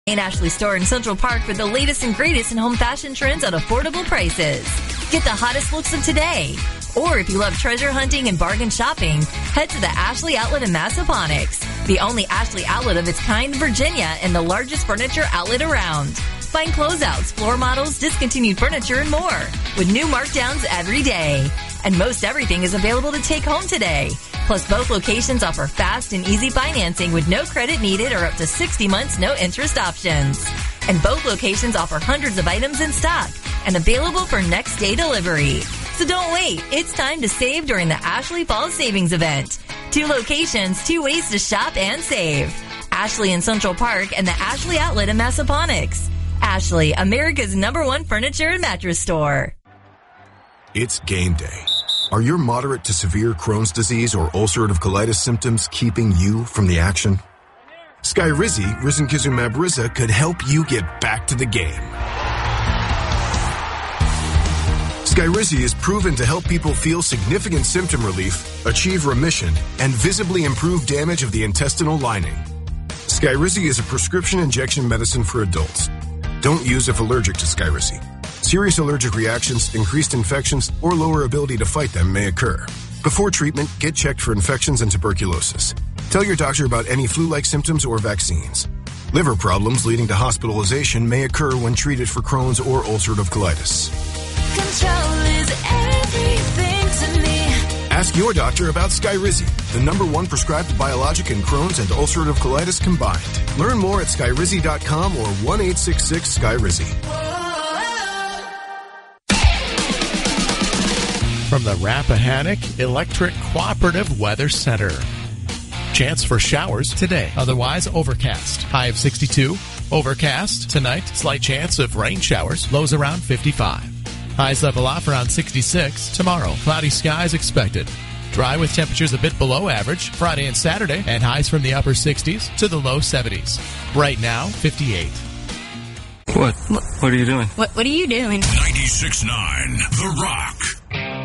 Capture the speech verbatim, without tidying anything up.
In Ashley Store in Central Park for the latest and greatest in home fashion trends at affordable prices. Get the hottest looks of today. Or if you love treasure hunting and bargain shopping, head to the Ashley Outlet in Massaponax, the only Ashley outlet of its kind in Virginia and the largest furniture outlet around. Find closeouts, floor models, discontinued furniture, and more with new markdowns every day. And most everything is available to take home today. Plus, both locations offer fast and easy financing with no credit needed or up to sixty months, no interest options. And both locations offer hundreds of items in stock and available for next day delivery. So don't wait. It's time to save during the Ashley Fall Savings Event. Two locations, two ways to shop and save. Ashley in Central Park and the Ashley Outlet in Massaponax. Ashley, America's number one furniture and mattress store. It's game day. Are your moderate to severe Crohn's disease or ulcerative colitis symptoms keeping you from the action? Skyrizi, risankizumab Riza, could help you get back to the game. Skyrizi is proven to help people feel significant symptom relief, achieve remission, and visibly improve damage of the intestinal lining. Skyrizi is a prescription injection medicine for adults. Don't use if allergic to Skyrizi. Serious allergic reactions, increased infections, or lower ability to fight them may occur. Before treatment, get checked for infections and tuberculosis. Tell your doctor about any flu-like symptoms or vaccines. Liver problems leading to hospitalization may occur when treated for Crohn's or ulcerative colitis. Control is everything to me. Ask your doctor about Skyrizi, the number one prescribed biologic in Crohn's and ulcerative colitis combined. Learn more at skyrizi dot com or one eight six six Skyrizi. From the Rappahannock Electric Cooperative Weather Center. Chance for showers today, otherwise overcast. High of sixty-two. Overcast tonight, slight chance of rain showers, lows around fifty-five. Highs level off around sixty-six. Tomorrow, cloudy skies expected. Dry with temperatures a bit below average Friday and Saturday, and highs from the upper sixties to the low seventies. Right now, fifty-eight. What? What are you doing? What What are you doing? ninety-six point nine The Rock.